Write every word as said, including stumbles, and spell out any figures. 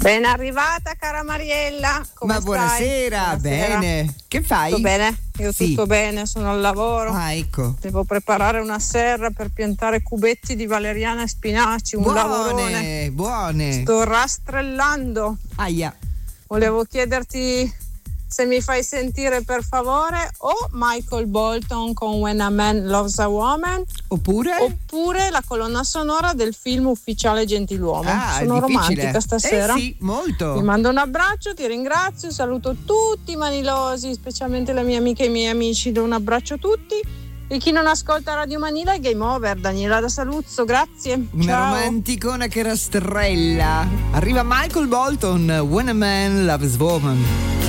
Ben arrivata, cara Mariella. Come Ma stai? buonasera, Buonasera. bene. Che fai? Tutto bene? Io Sì. tutto bene, sono al lavoro. Ah, ecco. Devo preparare una serra per piantare cubetti di valeriana e spinaci, un lavorone. Buone, buone. Sto rastrellando. Aia. Volevo chiederti se mi fai sentire per favore o Michael Bolton con When a Man Loves a Woman Oppure? oppure la colonna sonora del film Ufficiale Gentiluomo. Ah, Sono è difficile. romantica stasera. Eh sì, molto. Ti mando un abbraccio, ti ringrazio, saluto tutti i manilosi, specialmente le mie amiche e i miei amici, do un abbraccio a tutti. E chi non ascolta Radio Manila è Game Over. Daniela da Saluzzo, grazie. Una Ciao. romanticona che rastrella. Arriva Michael Bolton, When a Man Loves Woman.